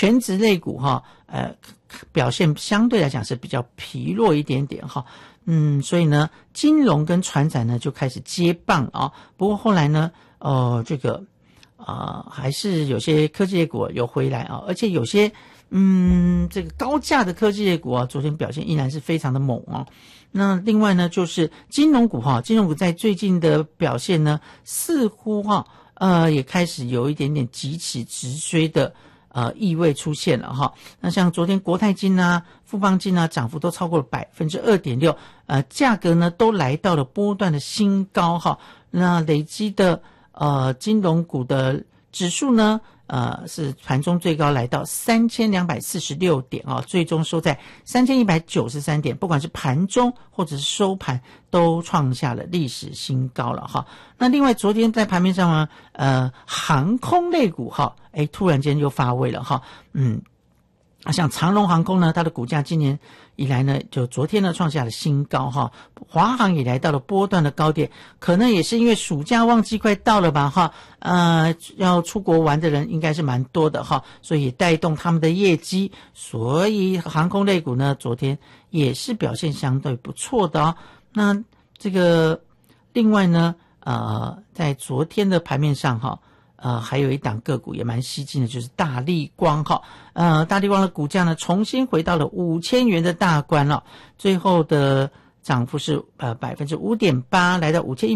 全职类股哈，表现相对来讲是比较疲弱一点点哈。所以呢，金融跟传产呢就开始接棒啊。不过后来呢，这个还是有些科技类股有回来啊，而且有些这个高价的科技类股啊，昨天表现依然是非常的猛啊。那另外呢，就是金融股哈，金融股在最近的表现呢，似乎也开始有一点点急起直追的意味出现了哈。那像昨天国泰金啊、富邦金啊，涨幅都超过了 2.6%， 价格呢都来到了波段的新高哈。那累积的金融股的指数呢，是盘中最高来到3246点啊，最终收在3193点，不管是盘中或者是收盘都创下了历史新高了哈。那另外昨天在盘面上呢，航空类股哈，突然间又发威了哈。像长荣航空呢，它的股价今年以来呢，就昨天呢创下了新高哈。华航也来到了波段的高点，可能也是因为暑假旺季快到了吧哈。要出国玩的人应该是蛮多的哈，所以带动他们的业绩，所以航空类股呢昨天也是表现相对不错的哦。那这个另外呢，在昨天的盘面上哈。还有一档个股也蛮吸睛的，就是大立光哈。大立光的股价呢重新回到了5000元的大关了，最后的涨幅是5.8%，来到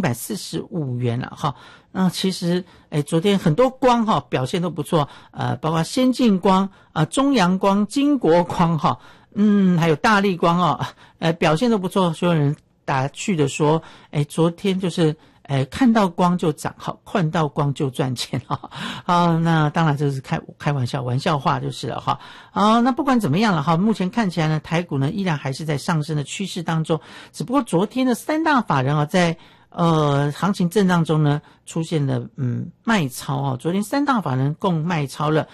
5145元了哈。那其实昨天很多光哈表现都不错，包括先进光中阳光、金国光哈，还有大立光表现都不错，所有人打趣的说，昨天就是看到光就涨哈，看到光就赚钱哈。那当然这是开玩笑，玩笑话就是了哈。那不管怎么样了哈，目前看起来呢，台股呢依然还是在上升的趋势当中，只不过昨天的三大法人在行情震荡中呢，出现了卖超昨天三大法人共卖超了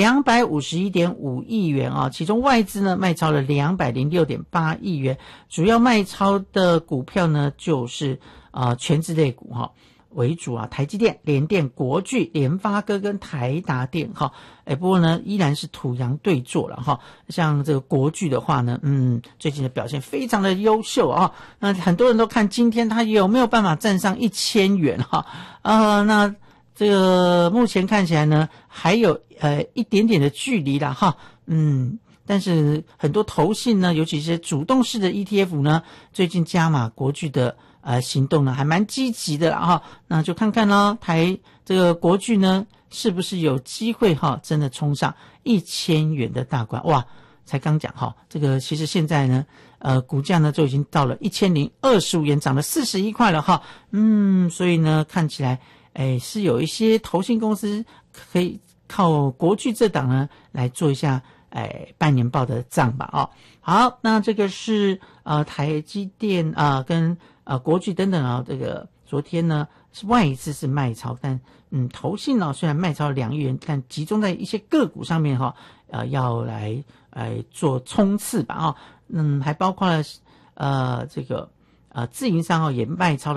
251.5亿元其中外资呢卖超了206.8亿元，主要卖超的股票呢就是全资类股为主台积电、联电、国巨、联发科跟台达电不过呢依然是土洋对坐了像这个国巨的话呢，最近的表现非常的优秀那很多人都看今天它有没有办法站上1000元那这个目前看起来呢还有一点点的距离啦但是很多投信呢，尤其是主动式的 ETF 呢，最近加码国巨的行动呢还蛮积极的啦那就看看咯，这个国巨呢是不是有机会真的冲上1000元的大关。哇，才刚讲这个其实现在呢股价呢就已经到了1025元，涨了41块了所以呢看起来是有一些投信公司可以靠国巨这档呢来做一下半年报的账吧好，那这个是台积电跟国巨等等这个昨天呢外资是卖超，但投信虽然卖超2亿元，但集中在一些个股上面要来做冲刺吧还包括了这个自营商也卖超了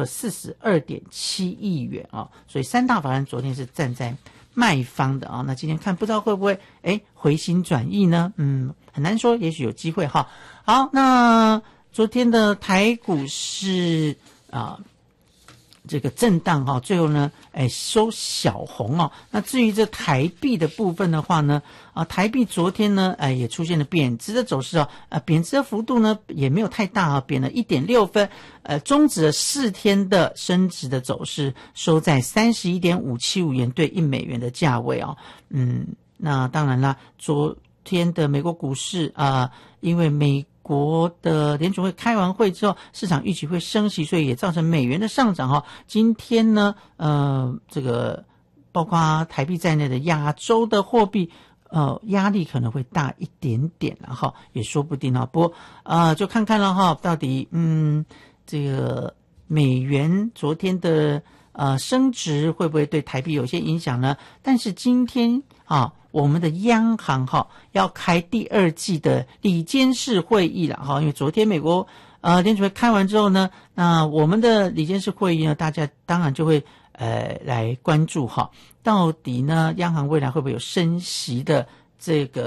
42.7亿元所以三大法人昨天是站在卖方的那今天看不知道会不会回心转意呢很难说，也许有机会好，那昨天的台股是这个震荡最后呢收小红那至于这台币的部分的话呢台币昨天呢也出现了贬值的走势贬值的幅度呢也没有太大贬了 1.6 分终止了4天的升值的走势，收在 31.575 元兑1美元的价位那当然啦，昨天的美国股市因为美国的联储会开完会之后，市场预期会升息，所以也造成美元的上涨今天呢这个包括台币在内的亚洲的货币压力可能会大一点点也说不定不过就看看了到底这个美元昨天的升值会不会对台币有些影响呢？但是今天我们的央行要开第2季的理监事会议了因为昨天美国联储会开完之后呢，那我们的理监事会议呢，大家当然就会来关注到底呢央行未来会不会有升息的这个